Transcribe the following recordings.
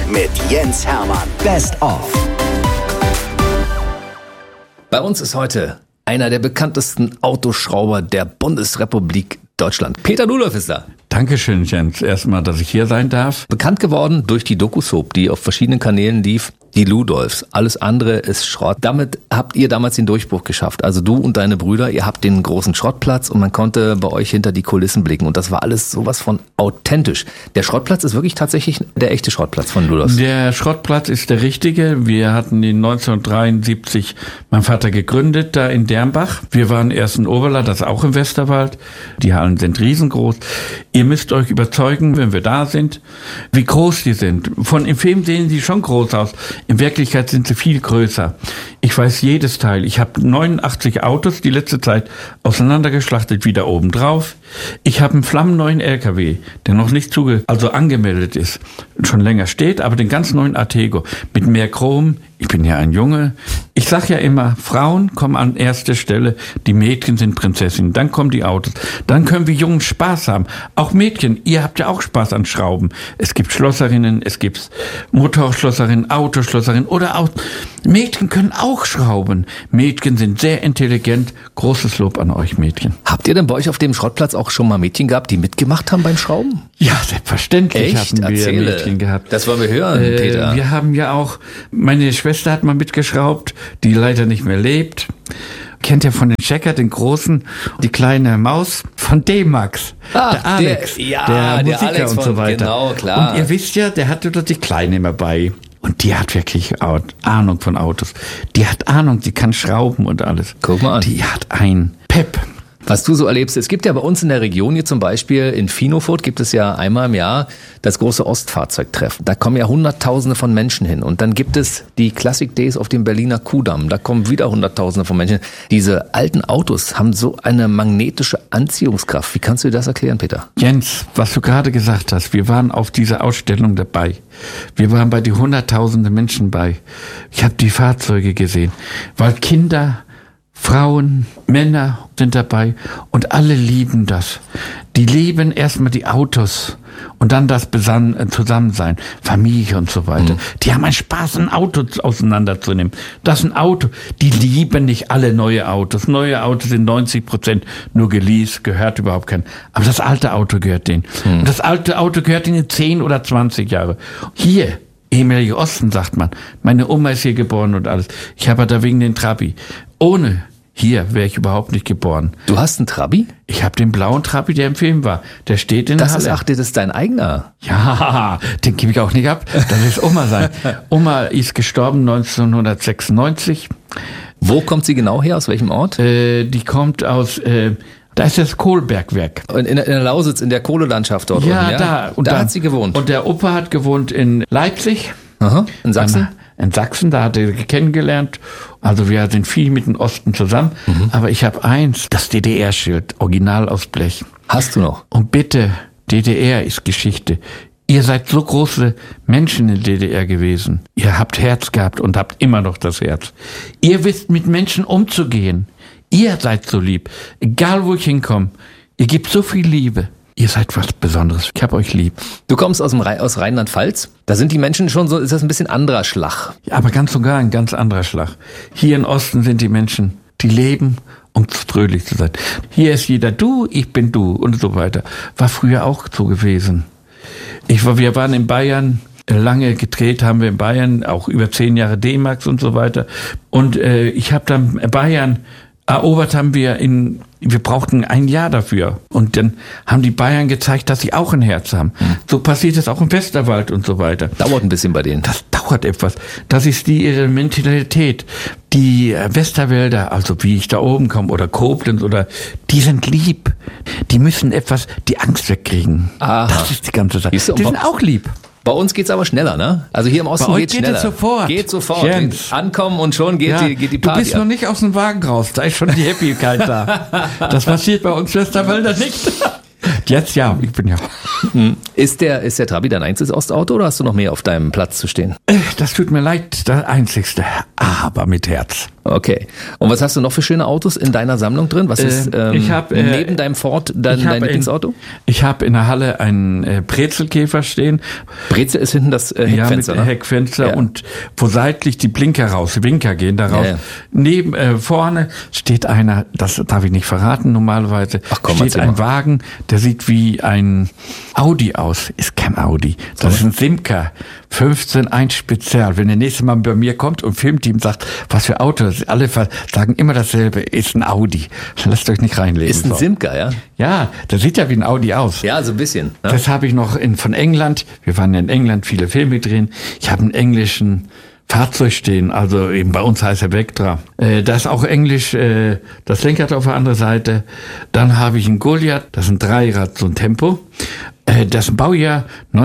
mit Jens Hermann. Best of. Bei uns ist heute einer der bekanntesten Autoschrauber der Bundesrepublik Deutschland. Peter Ludolf ist da. Dankeschön, Jens. Erstmal, dass ich hier sein darf. Bekannt geworden durch die Doku-Soap, die auf verschiedenen Kanälen lief. Die Ludolfs. Alles andere ist Schrott. Damit habt ihr damals den Durchbruch geschafft. Also du und deine Brüder, ihr habt den großen Schrottplatz und man konnte bei euch hinter die Kulissen blicken. Und das war alles sowas von authentisch. Der Schrottplatz ist wirklich tatsächlich der echte Schrottplatz von Ludolfs. Der Schrottplatz ist der richtige. Wir hatten ihn 1973, mein Vater gegründet, da in Dernbach. Wir waren erst in Oberla, das ist auch im Westerwald. Die Hallen sind riesengroß. Ihr müsst euch überzeugen, wenn wir da sind, wie groß die sind. Im Film sehen sie schon groß aus. In Wirklichkeit sind sie viel größer. Ich weiß jedes Teil. Ich habe 89 Autos die letzte Zeit auseinandergeschlachtet, wieder oben drauf. Ich habe einen flammenneuen LKW, der noch nicht angemeldet ist, schon länger steht, aber den ganz neuen Artego mit mehr Chrom. Ich bin ja ein Junge. Ich sag ja immer, Frauen kommen an erster Stelle, die Mädchen sind Prinzessinnen, dann kommen die Autos. Dann können wir Jungen Spaß haben. Auch Mädchen, ihr habt ja auch Spaß an Schrauben. Es gibt Schlosserinnen, es gibt Motorschlosserinnen, Autoschlosserinnen oder auch Mädchen können auch schrauben. Mädchen sind sehr intelligent. Großes Lob an euch Mädchen. Habt ihr denn bei euch auf dem Schrottplatz auch schon mal Mädchen gehabt, die mitgemacht haben beim Schrauben? Ja, selbstverständlich. Echt? Hatten wir Erzähle. Mädchen gehabt. Das wollen wir hören, Peter. Wir haben ja auch, meine Schwester hat mal mitgeschraubt, die leider nicht mehr lebt. Kennt ihr von den Checker, den Großen, die kleine Maus von D-Max, der Alex, der Musiker Alex und so weiter. Genau, klar. Und ihr wisst ja, der hatte dort die Kleine immer bei. Und die hat wirklich Ahnung von Autos. Die hat Ahnung, die kann schrauben und alles. Guck mal an. Die hat ein Pep. Was du so erlebst, es gibt ja bei uns in der Region hier zum Beispiel in Finofurt gibt es ja einmal im Jahr das große Ostfahrzeugtreffen. Da kommen ja Hunderttausende von Menschen hin. Und dann gibt es die Classic Days auf dem Berliner Kuhdamm. Da kommen wieder Hunderttausende von Menschen hin. Diese alten Autos haben so eine magnetische Anziehungskraft. Wie kannst du dir das erklären, Peter? Jens, was du gerade gesagt hast, wir waren auf dieser Ausstellung dabei. Wir waren bei die Hunderttausende Menschen bei. Ich habe die Fahrzeuge gesehen, weil Kinder, Frauen, Männer sind dabei und alle lieben das. Die lieben erstmal die Autos und dann das Zusammensein, Familie und so weiter. Die haben einen Spaß, ein Auto auseinanderzunehmen. Das ist ein Auto. Die lieben nicht alle neue Autos. Neue Autos sind 90% nur geleast, gehört überhaupt kein. Aber das alte Auto gehört denen. Und das alte Auto gehört ihnen 10 oder 20 Jahre. Hier, ehemalige Osten, sagt man. Meine Oma ist hier geboren und alles. Ich habe da wegen den Trabi. Ohne hier wäre ich überhaupt nicht geboren. Du hast einen Trabi? Ich habe den blauen Trabi, der im Film war. Der steht in der Halle. Das ist dein eigener? Ja, den gebe ich auch nicht ab. Das ist Oma sein. Oma ist gestorben 1996. Wo kommt sie genau her? Aus welchem Ort? Die kommt aus... Da ist das Kohlebergwerk. In der Lausitz, in der Kohlelandschaft dort ja, unten, ja? Da. Und da hat sie gewohnt. Und der Opa hat gewohnt in Leipzig. Aha, in Sachsen? In Sachsen, da hat er kennengelernt. Also wir sind viel mit dem Osten zusammen. Aber ich habe das DDR-Schild, original aus Blech. Hast du noch? Und bitte, DDR ist Geschichte. Ihr seid so große Menschen in der DDR gewesen. Ihr habt Herz gehabt und habt immer noch das Herz. Ihr wisst, mit Menschen umzugehen. Ihr seid so lieb. Egal, wo ich hinkomme. Ihr gebt so viel Liebe. Ihr seid was Besonderes. Ich hab euch lieb. Du kommst aus Rheinland-Pfalz. Da sind die Menschen schon so, ist das ein bisschen anderer Schlag? Ja, aber ganz und gar ein ganz anderer Schlag. Hier im Osten sind die Menschen, die leben, um fröhlich zu sein. Hier ist jeder du, ich bin du und so weiter. War früher auch so gewesen. Wir waren in Bayern, lange gedreht haben wir in Bayern, auch über 10 Jahre D-Max und so weiter. Und ich habe dann Bayern erobert, wir brauchten ein Jahr dafür. Und dann haben die Bayern gezeigt, dass sie auch ein Herz haben. So passiert es auch im Westerwald und so weiter. Dauert ein bisschen bei denen. Das dauert etwas. Das ist ihre Mentalität. Die Westerwälder, also wie ich da oben komme, oder Koblenz, die sind lieb. Die müssen die Angst wegkriegen. Aha. Das ist die ganze Sache. Die sind auch lieb. Bei uns geht's aber schneller, ne? Also hier im Osten geht's schneller. Es sofort. Geht sofort. Jens. Ankommen und schon geht die Party. Du bist noch nicht aus dem Wagen raus, da ist schon die Happykeit da. Das passiert bei uns Westerwälder nicht. Jetzt ja, ich bin ja. Ist der Trabi dein einziges Ostauto oder hast du noch mehr auf deinem Platz zu stehen? Das tut mir leid, das einzigste, aber mit Herz. Okay. Und was hast du noch für schöne Autos in deiner Sammlung drin? Was ist neben deinem Ford dein Lieblingsauto? Ich habe in der Halle einen Brezelkäfer stehen. Brezel ist hinten das Heckfenster, mit Heckfenster und wo seitlich die Winker gehen daraus. Ja. Neben vorne steht einer, das darf ich nicht verraten normalerweise, steht ein Wagen, der sieht wie ein Audi aus. Ist kein Audi. Das ist ein Simca 15.1 Spezial. Wenn der nächste Mal bei mir kommt und Filmteam sagt, was für Auto, alle sagen immer dasselbe, ist ein Audi. Lasst euch nicht reinlegen. Ist ein Simca, ja? Ja, das sieht ja wie ein Audi aus. Ja, so ein bisschen. Ne? Das habe ich noch von England. Wir waren ja in England, viele Filme drehen. Ich habe einen englischen Fahrzeug stehen, also eben bei uns heißt er Vectra. Da ist auch Englisch, das Lenkrad auf der anderen Seite. Dann habe ich einen Goliath, das ist ein Dreirad, so ein Tempo. Das ist ein Baujahr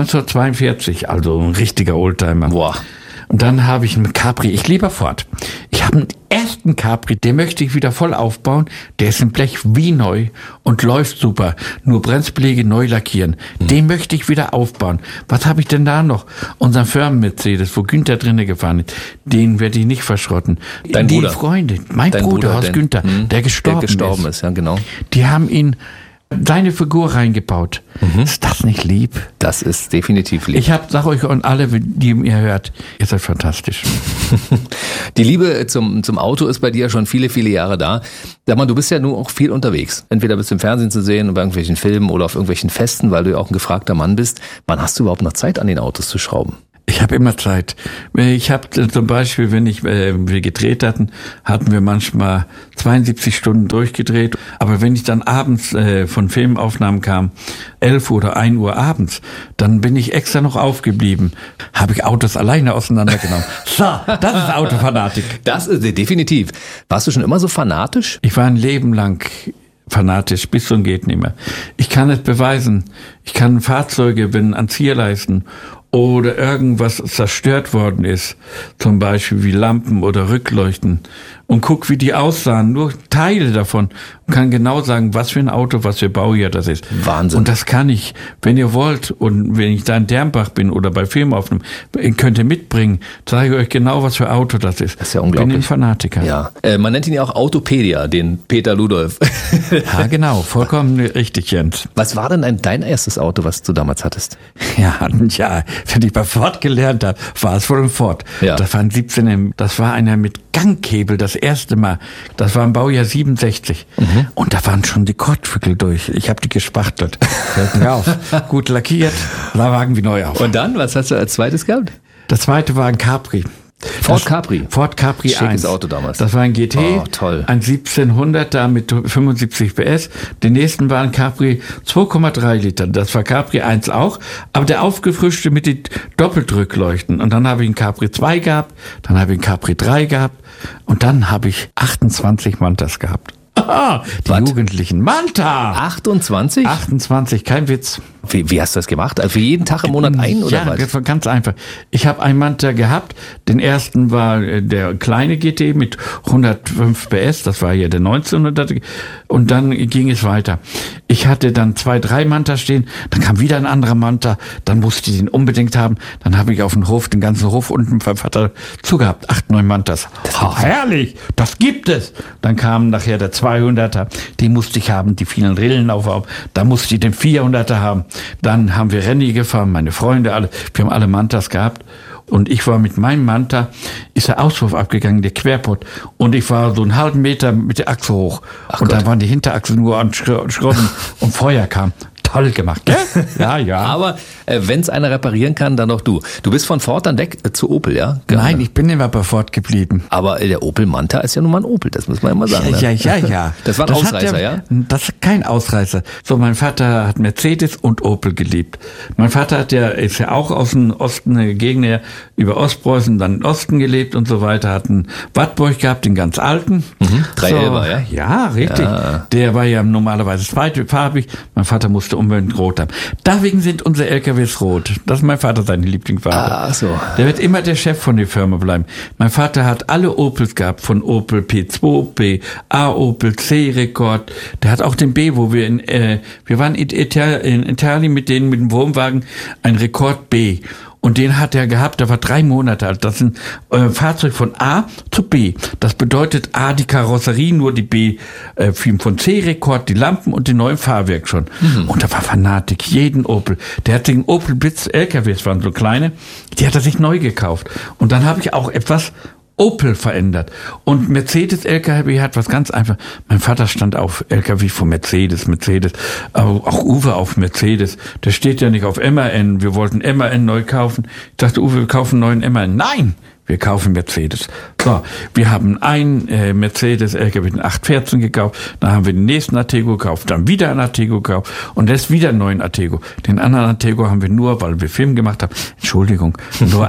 1942, also ein richtiger Oldtimer. Boah. Und dann habe ich einen Capri, ich liebe Ford. Ich habe einen ersten Capri, den möchte ich wieder voll aufbauen. Der ist im Blech wie neu und läuft super. Nur Bremsbeläge neu lackieren. Den möchte ich wieder aufbauen. Was habe ich denn da noch? Unseren Firmen-Mercedes, wo Günther drinnen gefahren ist. Den werde ich nicht verschrotten. Dein die Bruder. Freunde, mein Bruder aus Günther, der gestorben ist. Ja, genau. Die haben ihn seine Figur reingebaut. Ist das nicht lieb? Das ist definitiv lieb. Ich sag euch und alle, die ihr hört, ihr seid fantastisch. Die Liebe zum Auto ist bei dir schon viele, viele Jahre da. Sag mal, du bist ja nun auch viel unterwegs. Entweder bist du im Fernsehen zu sehen, bei irgendwelchen Filmen oder auf irgendwelchen Festen, weil du ja auch ein gefragter Mann bist. Wann hast du überhaupt noch Zeit, an den Autos zu schrauben? Ich habe immer Zeit. Ich habe zum Beispiel, wenn wir gedreht hatten wir manchmal 72 Stunden durchgedreht. Aber wenn ich dann abends von Filmaufnahmen kam, 11 Uhr oder 1 Uhr abends, dann bin ich extra noch aufgeblieben. Habe ich Autos alleine auseinandergenommen. So, das ist Autofanatik. Das ist definitiv. Warst du schon immer so fanatisch? Ich war ein Leben lang fanatisch, bis zum geht nicht mehr. Ich kann es beweisen. Ich kann Fahrzeuge, wenn an Zierleisten oder irgendwas zerstört worden ist, zum Beispiel wie Lampen oder Rückleuchten, und guck, wie die aussahen, nur Teile davon, und kann genau sagen, was für ein Auto, was für Baujahr das ist. Wahnsinn. Und das kann ich, wenn ihr wollt, und wenn ich da in Dermbach bin oder bei Filmaufnahmen, könnt ihr mitbringen, zeige euch genau, was für Auto das ist. Das ist ja unglaublich. Ich bin ein Fanatiker. Ja. Man nennt ihn ja auch Autopedia, den Peter Ludolf. Ja, genau, vollkommen richtig, Jens. Was war denn dein erstes Auto, was du damals hattest? Ja, wenn ich bei Ford gelernt habe, war es wohl ein Ford. Ja. Das waren 17, das war einer mit Gangkebel, das erste Mal. Das war im Baujahr 67. Und da waren schon die Kotflügel durch. Ich habe die gespachtelt. Hört nicht auf. Gut lackiert, da Wagen wie neu auf. Und dann, was hast du als zweites gehabt? Das zweite war ein Capri. Ford Capri 1. Schickes Auto damals. Das war ein GT, toll. ein 1700er mit 75 PS. Den nächsten war ein Capri 2,3 Liter. Das war Capri 1 auch, aber der aufgefrischte mit den Doppeldrückleuchten. Und dann habe ich einen Capri 2 gehabt, dann habe ich einen Capri 3 gehabt und dann habe ich 28 Mantas gehabt. Die Jugendlichen. Manta! 28? 28, kein Witz. Wie hast du das gemacht? Also für jeden Tag im Monat ein oder was? Ja, das war ganz einfach. Ich habe einen Manta gehabt. Den ersten war der kleine GT mit 105 PS. Das war ja der 1900er. Und dann ging es weiter. Ich hatte dann 2, 3 Manta stehen. Dann kam wieder ein anderer Manta. Dann musste ich den unbedingt haben. Dann habe ich auf dem Hof, den ganzen Hof unten beim Vater zugehabt. 8, 9 Mantas. Herrlich! Das gibt es! Dann kam nachher der 200er. Den musste ich haben. Die vielen Rillen auf. Da musste ich den 400er haben. Dann haben wir Rallye gefahren, meine Freunde alle. Wir haben alle Mantas gehabt. Und ich war mit meinem Manta, ist der Auspuff abgegangen, der Querpott. Und ich war so einen halben Meter mit der Achse hoch. Und dann waren die Hinterachsen nur an Schrauben und Feuer kam. Toll gemacht, gell? Ja, ja. Aber wenn es einer reparieren kann, dann doch du. Du bist von Ford dann weg zu Opel, ja? Nein, ich bin immer bei Ford geblieben. Aber der Opel Manta ist ja nun mal ein Opel, das muss man immer sagen. Ja. Das war ein Ausreißer, ja? Das ist kein Ausreißer. So, mein Vater hat Mercedes und Opel geliebt. Mein Vater ist ja auch aus dem Osten, eine Gegend über Ostpreußen, dann im Osten gelebt und so weiter, hat einen Wartburg gehabt, den ganz alten. 311er, ja? Ja, richtig. Ja. Der war ja normalerweise zweifarbig. Mein Vater musste unbedingt rot haben. Deswegen sind unsere LKWs rot. Das ist mein Vater, seine Lieblingsfarbe. Ach so. Der wird immer der Chef von der Firma bleiben. Mein Vater hat alle Opels gehabt, von Opel P2, P, A Opel, C-Rekord. Der hat auch den B, wo wir wir waren in Italien mit dem Wohnwagen, ein Rekord B. Und den hat er gehabt, der war 3 Monate alt. Das ist ein Fahrzeug von A zu B. Das bedeutet A, die Karosserie, nur die B, von C-Rekord, die Lampen und die neuen Fahrwerk schon. Und da war Fanatik, jeden Opel. Der hat den Opel Blitz, LKWs waren so kleine, die hat er sich neu gekauft. Und dann habe ich auch etwas Opel verändert. Und Mercedes LKW hat was ganz einfach. Mein Vater stand auf LKW von Mercedes. Auch Uwe auf Mercedes. Der steht ja nicht auf MAN. Wir wollten MAN neu kaufen. Ich dachte, Uwe, wir kaufen einen neuen MAN. Nein! Wir kaufen Mercedes. So, wir haben einen Mercedes LKW, den 814 gekauft, dann haben wir den nächsten Artego gekauft, dann wieder einen Artego gekauft und jetzt wieder einen neuen Artego. Den anderen Artego haben wir nur, weil wir Film gemacht haben, nur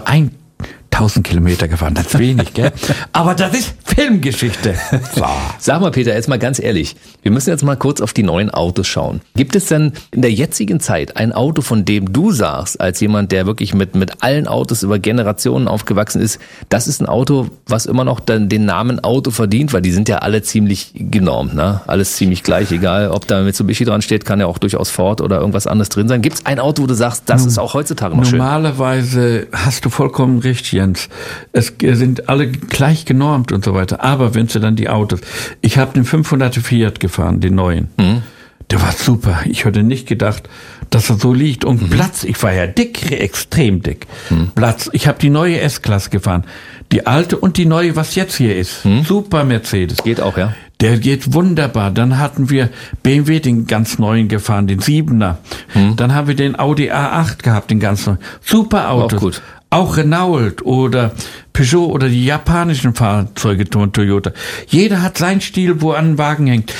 1000 Kilometer gefahren, das ist wenig, gell? Aber das ist Filmgeschichte. So. Sag mal, Peter, jetzt mal ganz ehrlich, wir müssen jetzt mal kurz auf die neuen Autos schauen. Gibt es denn in der jetzigen Zeit ein Auto, von dem du sagst, als jemand, der wirklich mit allen Autos über Generationen aufgewachsen ist, das ist ein Auto, was immer noch dann den Namen Auto verdient, weil die sind ja alle ziemlich genormt, ne? Alles ziemlich gleich, egal ob da Mitsubishi dran steht, kann ja auch durchaus Ford oder irgendwas anderes drin sein. Gibt es ein Auto, wo du sagst, das ist auch heutzutage noch schön? Normalerweise hast du vollkommen recht, Jens. Es sind alle gleich genormt und so weiter. Aber wenn du dann die Autos... Ich habe den 500er Fiat gefahren, den neuen. Der war super. Ich hätte nicht gedacht, dass er so liegt. Und Platz, ich war ja dick, extrem dick. Platz, ich habe die neue S-Klasse gefahren. Die alte und die neue, was jetzt hier ist. Super Mercedes. Geht auch, ja. Der geht wunderbar. Dann hatten wir BMW, den ganz neuen gefahren, den 7er. Dann haben wir den Audi A8 gehabt, den ganz neuen. Super Autos. Auch gut. Auch Renault oder Peugeot oder die japanischen Fahrzeuge von Toyota. Jeder hat seinen Stil, wo an den Wagen hängt.